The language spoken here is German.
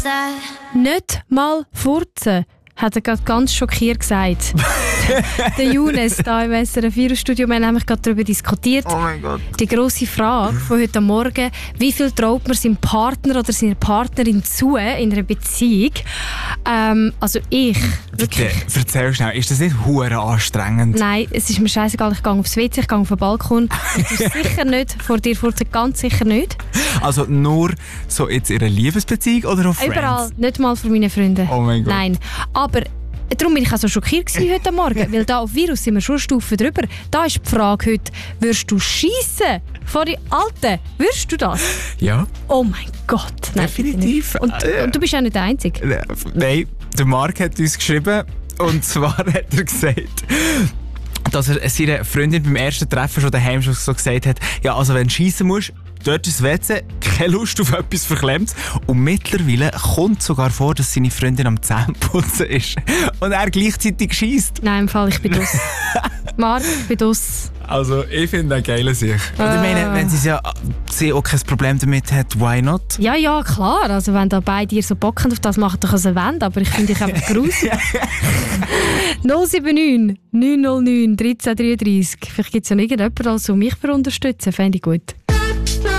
Nicht mal furzen, hat er gerade ganz schockiert gesagt. Der Younes da im SRF Virus-Studio, wir haben nämlich gerade darüber diskutiert. Oh mein Gott. Die grosse Frage von heute Morgen: Wie viel traut man seinem Partner oder seiner Partnerin zu in einer Beziehung? Also ich. Wirklich. Bitte, erzähl schnell, ist das nicht hure anstrengend? Nein, es ist mir scheißegal, ich gehe aufs WC, ich gehe auf den Balkon. Das ist sicher nicht vor dir furzen, ganz sicher nicht. Also nur so jetzt in einer Liebesbeziehung oder auf Friends? Überall, nicht mal für meine Freunde. Oh mein Gott. Nein, aber darum bin ich auch so schockiert heute Morgen, weil da auf Virus sind wir schon eine Stufe drüber. Da ist die Frage heute: Würdest du schiessen vor die Alten? Würdest du das? Ja. Oh mein Gott. Nein, Definitiv. und du bist auch nicht der Einzige. Nein, der Marc hat uns geschrieben, und zwar hat er gesagt, dass er seiner Freundin beim ersten Treffen schon daheim schon so gesagt hat, ja, also wenn du schiessen musst, dort ist das WC, keine Lust auf etwas Verklemmtes. Und mittlerweile kommt sogar vor, dass seine Freundin am Zähneputzen ist und er gleichzeitig schiesst. Nein, im Fall, ich bin dus. Marc, ich bin dus. Also, ich finde eine geile Sache. Und ich meine, wenn sie auch kein Problem damit hat, why not? Ja, ja, klar. Also wenn da beide dir so Bock haben auf das, macht doch ein Event. Aber ich finde dich einfach gruselig. 079 909 1333. Vielleicht gibt es ja noch irgendjemanden, der mich unterstützen. Fände ich gut.